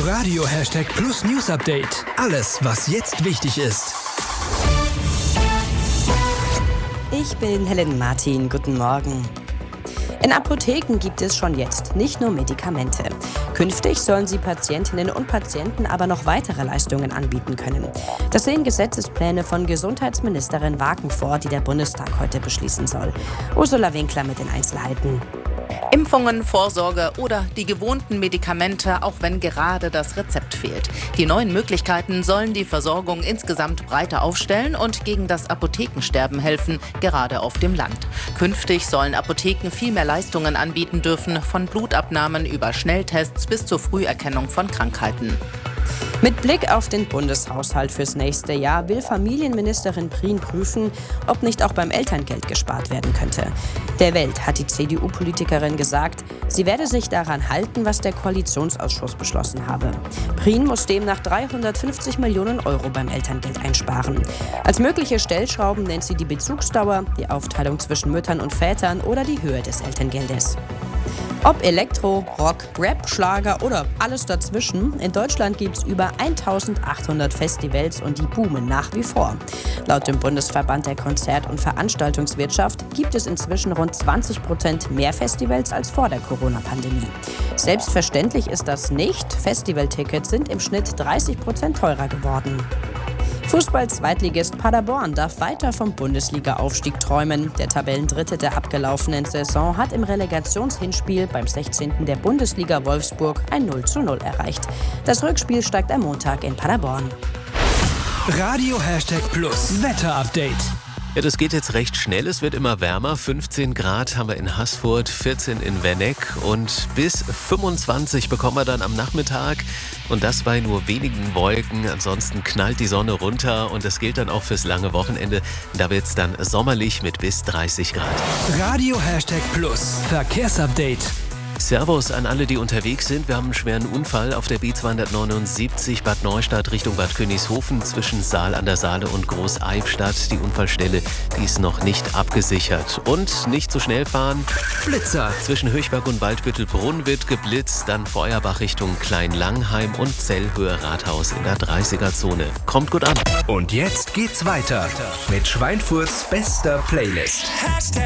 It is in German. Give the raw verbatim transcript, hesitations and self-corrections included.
Radio Hashtag Plus News Update. Alles, was jetzt wichtig ist. Ich bin Helen Martin. Guten Morgen. In Apotheken gibt es schon jetzt nicht nur Medikamente. Künftig sollen sie Patientinnen und Patienten aber noch weitere Leistungen anbieten können. Das sehen Gesetzespläne von Gesundheitsministerin Waken vor, die der Bundestag heute beschließen soll. Ursula Winkler mit den Einzelheiten. Impfungen, Vorsorge oder die gewohnten Medikamente, auch wenn gerade das Rezept fehlt. Die neuen Möglichkeiten sollen die Versorgung insgesamt breiter aufstellen und gegen das Apothekensterben helfen, gerade auf dem Land. Künftig sollen Apotheken viel mehr Leistungen anbieten dürfen, von Blutabnahmen über Schnelltests bis zur Früherkennung von Krankheiten. Mit Blick auf den Bundeshaushalt fürs nächste Jahr will Familienministerin Prien prüfen, ob nicht auch beim Elterngeld gespart werden könnte. Der Welt hat die C D U-Politikerin gesagt, sie werde sich daran halten, was der Koalitionsausschuss beschlossen habe. Prien muss demnach dreihundertfünfzig Millionen Euro beim Elterngeld einsparen. Als mögliche Stellschrauben nennt sie die Bezugsdauer, die Aufteilung zwischen Müttern und Vätern oder die Höhe des Elterngeldes. Ob Elektro, Rock, Rap, Schlager oder alles dazwischen, in Deutschland gibt es über eintausendachthundert Festivals und die boomen nach wie vor. Laut dem Bundesverband der Konzert- und Veranstaltungswirtschaft gibt es inzwischen rund zwanzig Prozent mehr Festivals als vor der Corona-Pandemie. Selbstverständlich ist das nicht. Festivaltickets sind im Schnitt dreißig Prozent teurer geworden. Fußball-Zweitligist Paderborn darf weiter vom Bundesliga-Aufstieg träumen. Der Tabellendritte der abgelaufenen Saison hat im Relegationshinspiel beim sechzehnten der Bundesliga Wolfsburg ein null zu null erreicht. Das Rückspiel steigt am Montag in Paderborn. Radio Hashtag Plus Wetter-Update. Ja, das geht jetzt recht schnell. Es wird immer wärmer. fünfzehn Grad haben wir in Haßfurt, vierzehn in Werneck und bis fünfundzwanzig bekommen wir dann am Nachmittag. Und das bei nur wenigen Wolken. Ansonsten knallt die Sonne runter und das gilt dann auch fürs lange Wochenende. Da wird es dann sommerlich mit bis dreißig Grad. Radio Hashtag Plus Verkehrsupdate. Servus an alle, die unterwegs sind. Wir haben einen schweren Unfall auf der B zweihundertneunundsiebzig Bad Neustadt Richtung Bad Königshofen zwischen Saal an der Saale und Groß-Eibstadt. Die Unfallstelle, die ist noch nicht abgesichert. Und nicht zu schnell fahren. Blitzer. Zwischen Höchberg und Waldbüttelbrunn wird geblitzt, dann Feuerbach Richtung Kleinlangheim und Zellhöhe Rathaus in der dreißiger-Zone. Kommt gut an. Und jetzt geht's weiter mit Schweinfurts bester Playlist.